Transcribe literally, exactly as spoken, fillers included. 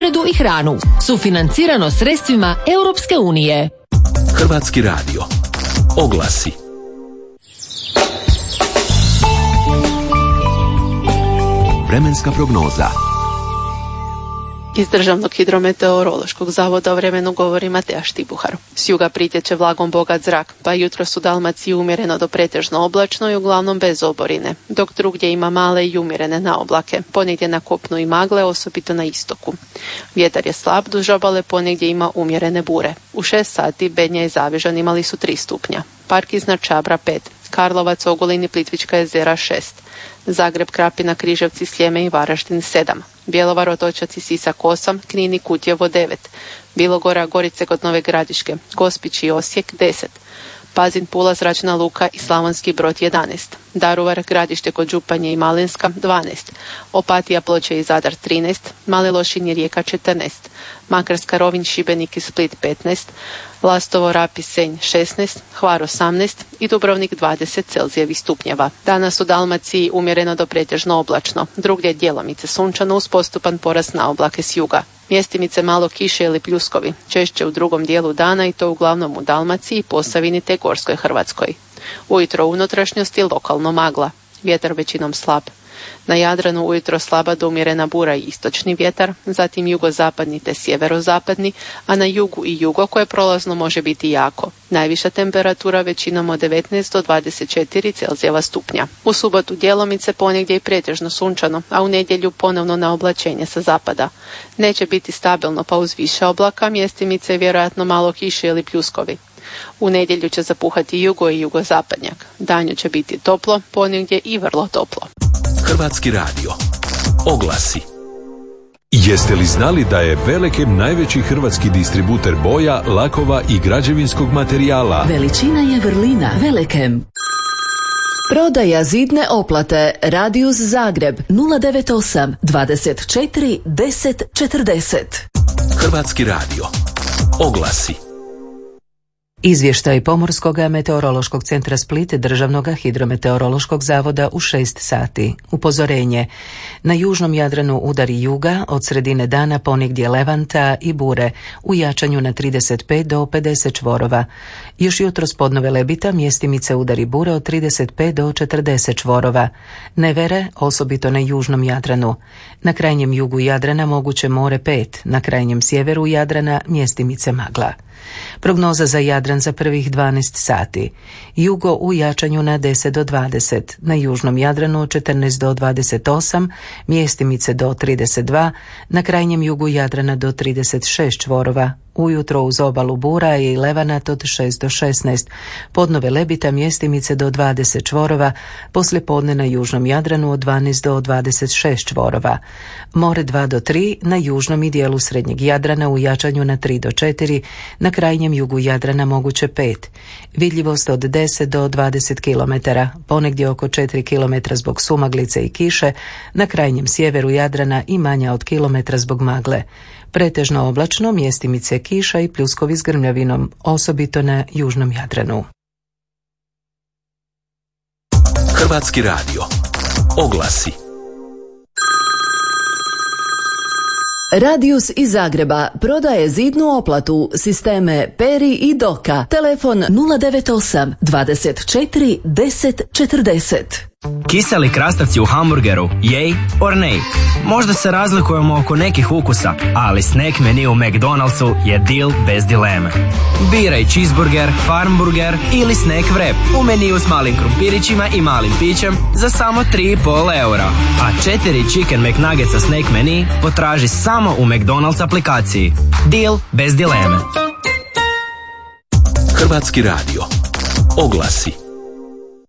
Redu i hranu. Sufinancirano sredstvima Europske unije. Hrvatski radio. Oglasi. Vremenska prognoza. Iz Državnog hidrometeorološkog zavoda o vremenu govori Mateja Štibuhar. S juga pritječe vlagom bogat zrak, pa jutros u Dalmaciji umjereno do pretežno oblačno i uglavnom bez oborine, dok drugdje ima male i umjerene naoblake, ponegdje na kopnu i magle, osobito na istoku. Vjetar je slab, duž obale ponegdje ima umjerene bure. U šest sati Bednja i Zavižan imali su tri stupnja, Park iznad Čabra pet, Karlovac, Ogulin i Plitvička jezera šest, Zagreb, Krapina, Križevci, Sljeme i Varaždin sedam, Bjelovar, Otočac i Sisak osam, Knin i Kutjevo devet, Bilogora, Gorice kod Nove Gradiške, Gospić i Osijek deset, Pazin, Pula, Zračna luka i Slavonski Brod jedanaest, Daruvar, Gradište kod Županje i Malinska dvanaest, Opatija, Ploče i Zadar trinaest, Mali Lošinj i Rijeka četrnaest, Makarska, Rovinj, Šibenik i Split petnaest, Lastovo, Rap i Senj šesnaest, Hvar osamnaest i Dubrovnik dvadeset Celzijevih stupnjeva. Danas u Dalmaciji umjereno do pretežno oblačno, drugdje djelomice sunčano uz postupan porast na oblake s juga. Mjestimice malo kiše ili pljuskovi, češće u drugom dijelu dana i to uglavnom u Dalmaciji, Posavini te Gorskoj Hrvatskoj. Ujutro u unutrašnjosti lokalno magla, vjetar većinom slab. Na Jadranu ujutro slaba do umjerena bura i istočni vjetar, zatim jugozapadni te sjeverozapadni, a na jugu i jugo koje prolazno može biti jako. Najviša temperatura većinom od devetnaest do dvadeset četiri Celzijeva stupnja. U subotu djelomice ponegdje i pretežno sunčano, a u nedjelju ponovno na oblačenje sa zapada. Neće biti stabilno pa uz više oblaka, mjestimice vjerojatno malo kiše ili pljuskovi. U nedjelju će zapuhati jugo i jugozapadnjak. Danju će biti toplo, ponegdje i vrlo toplo. Hrvatski radio. Oglasi. Jeste li znali da je Velekem najveći hrvatski distributer boja, lakova i građevinskog materijala? Veličina je vrlina. Velekem. Prodaja zidne oplate. Radius Zagreb nula devet osam dvadeset četiri deset četrdeset. Hrvatski radio. Oglasi. Izvještaj Pomorskog meteorološkog centra Split Državnog hidrometeorološkog zavoda u šest sati. Upozorenje. Na južnom Jadranu udari juga, od sredine dana ponegdje levanta i bure, u jačanju na trideset pet do pedeset čvorova. Još jutros podnove lebita, mjestimice udari bure od trideset pet do četrdeset čvorova. Nevere, osobito na južnom Jadranu. Na krajnjem jugu Jadrana moguće more pet, na krajnjem sjeveru Jadrana mjestimice magla. Prognoza za Jadran za prvih dvanaest sati. Jugo u jačanju na deset do dvadeset, na južnom Jadranu četrnaest do dvadeset osam, mjestimice do trideset dva, na krajnjem jugu Jadrana do trideset šest čvorova. Ujutro uz obalu bura i levanat od šest do šesnaest, podnove lebita, mjestimice do dvadeset čvorova, poslije podne na južnom Jadranu od dvanaest do dvadeset šest čvorova. More dva do tri, na južnom i dijelu srednjeg Jadrana u jačanju na tri do četiri, na krajnjem jugu Jadrana moguće pet. Vidljivost od deset do dvadeset kilometara, ponegdje oko četiri kilometra zbog sumaglice i kiše, na krajnjem sjeveru Jadrana i manja od kilometra zbog magle. Pretežno oblačno, mjestimice kiša i pljuskovi s grmljavinom, osobito na južnom Jadranu. Hrvatski radio. Oglasi. Radius iz Zagreba prodaje zidnu oplatu, sisteme Peri i Doka. Telefon nula devet osam dvadeset četiri deset četrdeset. Kiseli krastavci u hamburgeru, yay or nay? Možda se razlikujemo oko nekih ukusa, ali snack menu u McDonald'su je deal bez dileme. Biraj cheeseburger, farmburger ili snack wrap u meniju s malim krumpirićima i malim pićem za samo tri i pol eura. A četiri chicken McNuggetsa snack menu potraži samo u McDonald's aplikaciji. Deal bez dileme. Hrvatski radio. Oglasi.